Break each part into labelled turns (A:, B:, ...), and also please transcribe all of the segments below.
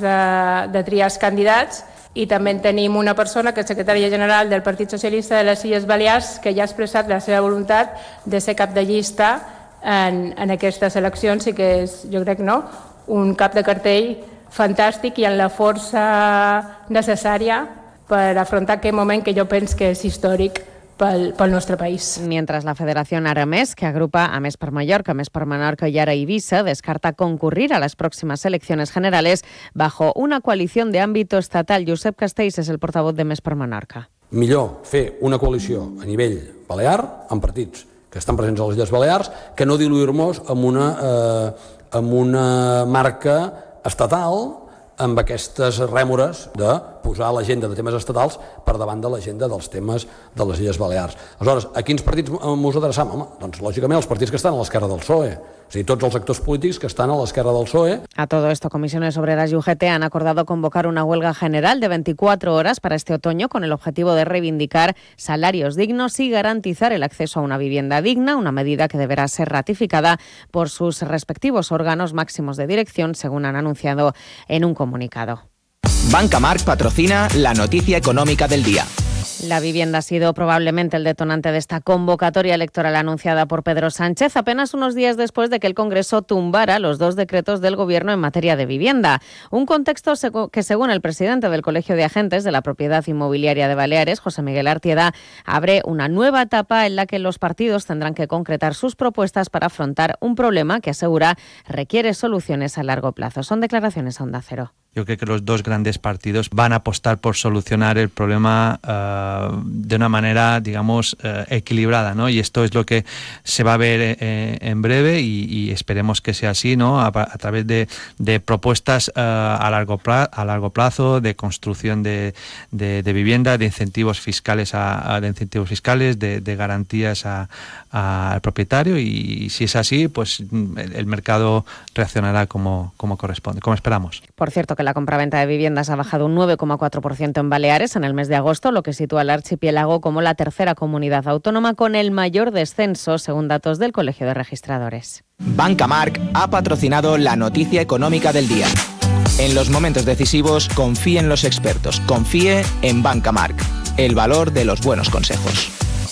A: de triar els candidats, i també tenim una persona que és secretària general del Partit Socialista de les Illes Balears que ja ha expressat la seva voluntat de ser cap de llista en aquestes eleccions i que és, jo crec, un cap de cartell fantàstic i amb la força necessària per afrontar aquest moment que jo penso que és històric pel nostre país.
B: Mientras la Federación Aramés, que agrupa a Més per Mallorca, Més per Menorca y Ara Ibiza, descarta concurrir a las próximas elecciones generales bajo una coalición de ámbito estatal. Josep Castells és el portavoz de Més per Menorca.
C: Millor fer una coalició a nivell balear, amb partits que estan presents a les Illes Balears, que no diluir-nos amb una marca estatal amb aquestes rèmores de posar l'agenda de temes estatals per davant de l'agenda dels temes de les Illes Balears. Aleshores, a quins partits mos adreçam? Home, doncs lògicament els partits que estan a l'esquerra del PSOE, és a dir, tots els actors polítics que estan a l'esquerra del PSOE.
B: A todo esto, Comisiones Obreras y UGT han acordado convocar una huelga general de 24 horas para este otoño con el objetivo de reivindicar salarios dignos y garantizar el acceso a una vivienda digna, una medida que deberá ser ratificada por sus respectivos órganos máximos de dirección, según han anunciado en un comunicado.
D: Banca Marc patrocina la noticia económica del día.
B: La vivienda ha sido probablemente el detonante de esta convocatoria electoral anunciada por Pedro Sánchez apenas unos días después de que el Congreso tumbara los 2 decretos del Gobierno en materia de vivienda. Un contexto que, según el presidente del Colegio de Agentes de la Propiedad Inmobiliaria de Baleares, José Miguel Artieda, abre una nueva etapa en la que los partidos tendrán que concretar sus propuestas para afrontar un problema que, asegura, requiere soluciones a largo plazo. Son declaraciones a Onda Cero.
E: Yo creo que los dos grandes partidos van a apostar por solucionar el problema de una manera, digamos, equilibrada, ¿no? Y esto es lo que se va a ver en breve y esperemos que sea así, ¿no? A través de propuestas a largo plazo, de construcción de vivienda, de incentivos fiscales, de garantías al propietario, y si es así, pues el mercado reaccionará como corresponde, como esperamos.
B: Por cierto, que la compraventa de viviendas ha bajado un 9,4% en Baleares en el mes de agosto, lo que sitúa al archipiélago como la tercera comunidad autónoma con el mayor descenso, según datos del Colegio de Registradores.
D: Banca Marc ha patrocinado la noticia económica del día. En los momentos decisivos, confíe en los expertos, confíe en Banca Marc, el valor de los buenos consejos.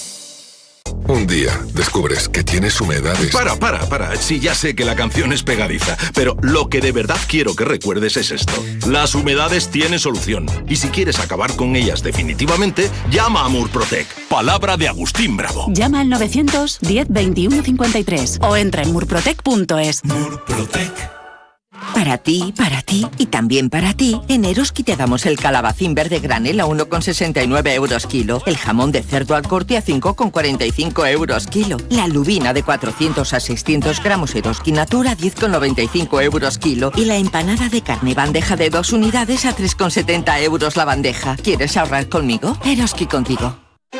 F: Un día descubres que tienes humedades.
G: Para. Sí, ya sé que la canción es pegadiza, pero lo que de verdad quiero que recuerdes es esto. Las humedades tienen solución. Y si quieres acabar con ellas definitivamente, llama a Murprotec. Palabra de Agustín Bravo.
H: Llama al 910 21 53 o entra en murprotec.es.
G: Murprotec.
I: Para ti y también para ti, en Eroski te damos el calabacín verde granel a 1,69 € kilo, el jamón de cerdo al corte a 5,45 € kilo, la lubina de 400 a 600 gramos Eroski Natura a 10,95 € kilo y la empanada de carne bandeja de 2 unidades a 3,70 € la bandeja. ¿Quieres ahorrar conmigo? Eroski contigo.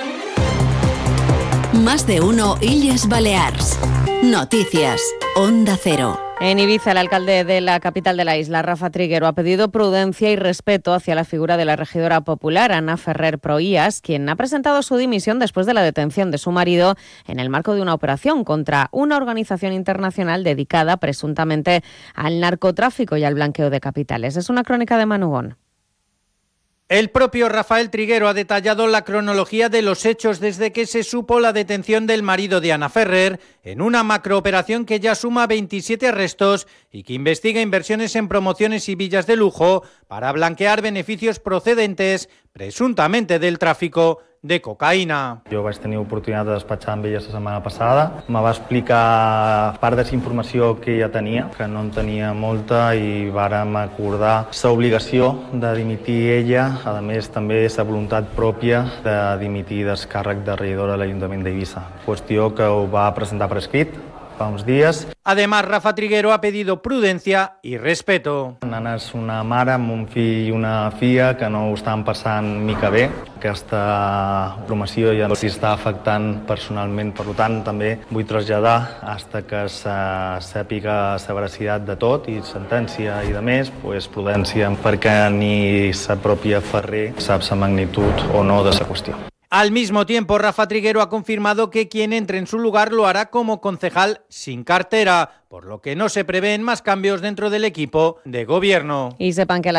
H: Más de uno Illes Balears. Noticias. Onda Cero.
B: En Ibiza, el alcalde de la capital de la isla, Rafa Triguero, ha pedido prudencia y respeto hacia la figura de la regidora popular, Ana Ferrer Proías, quien ha presentado su dimisión después de la detención de su marido en el marco de una operación contra una organización internacional dedicada presuntamente al narcotráfico y al blanqueo de capitales. Es una crónica de Manugón.
J: El propio Rafael Triguero ha detallado la cronología de los hechos desde que se supo la detención del marido de Ana Ferrer en una macrooperación que ya suma 27 arrestos y que investiga inversiones en promociones y villas de lujo para blanquear beneficios procedentes presuntamente del tráfico de cocaïna.
K: Jo vaig tenir oportunitat de despatxar amb ella la setmana passada. Me va explicar part de la informació que ella tenia, que no en tenia molta, i vàrem acordar l'obligació de dimitir ella, a més també la voluntat pròpia de dimitir del càrrec de regidora de l'Ajuntament d'Eivissa. Qüestió que ho va presentar per escrit fa uns dies.
J: Además, Rafa Triguero ha pedido prudencia y respeto.
K: Nana és una mare amb un fill i una filla que no ho estan passant mica bé. Aquesta promoció ja els està afectant personalment, per tant també vull traslladar fins que se sàpiga la veracitat de tot i sentència i de més, prudència, perquè ni la pròpia Ferrer sap la magnitud o no de la qüestió.
J: Al mismo tiempo, Rafa Triguero ha confirmado que quien entre en su lugar lo hará como concejal sin cartera, por lo que no se prevén más cambios dentro del equipo de gobierno.
B: Y sepan que